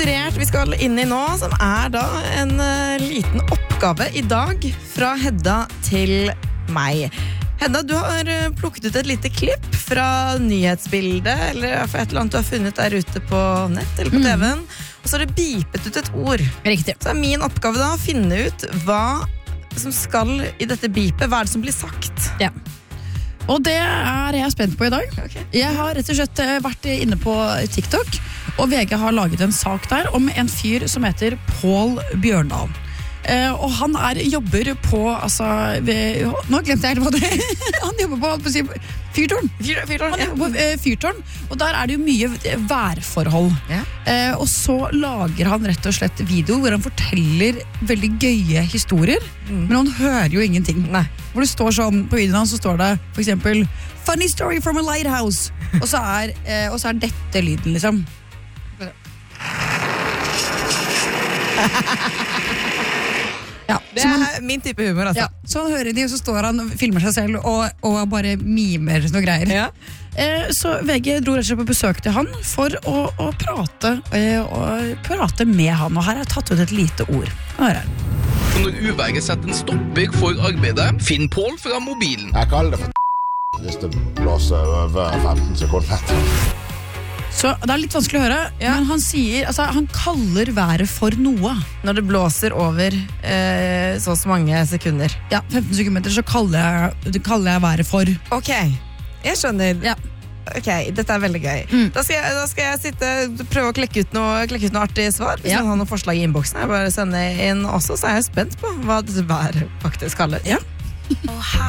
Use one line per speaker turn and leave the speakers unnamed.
inspirert vi skal inn i nå, som da en liten oppgave i dag fra Hedda til meg. Hedda, du har plukket ut et lite klipp fra nyhetsbildet, eller fra et eller annet du har funnet der ute på nett eller på TV-en, og så har det bipet ut et ord.
Riktig.
Så min oppgave da å finne ut hva som skal i dette bipet, hva det som blir sagt.
Ja. Og det jeg spent på i dag.
Okay.
Jeg har rett og slett vært inne på TikTok, og VG har laget en sak der om en fyr som heter Paul Bjørndal. Og han jobber på, nå glemte jeg helt hva det han jobber på fyrtårn. Fyrtårn, og der det jo mye værforhold.
Ja.
Og så lager han rett og slett video hvor han forteller veldig gøye historier, men han hører jo ingenting.
Nei.
Hvor det står sånn, på videoen hans så står det for eksempel Funny story from a lighthouse, og så dette lyden liksom. Ja,
Det min type humor, altså.
Ja, så han hører de, og så står han og filmer seg selv og bare mimer noe greier.
Ja.
Så VG dro rett og slett på besøk til han for å prate med han. Og her jeg tatt ut et lite ord. Hør her.
Når uværet setter en stopper for arbeidet, finn Paul fra mobilen.
Jeg kaller det for hvis det blåser over 15 sekunder.
Så det litt vanskelig å høre, men han sier, han kaller været for noe.
Når det blåser over så mange sekunder.
Ja, 15 sekunder så kaller jeg været for.
Ok, jeg skjønner.
Ja.
Ok, dette veldig gøy. Da skal jeg sitte prøve å klekke ut noe artig svar. Hvis noen har noen forslag i innboksen, jeg bare sende inn også, så jeg spent på hva dette været faktisk kaller.
Ja.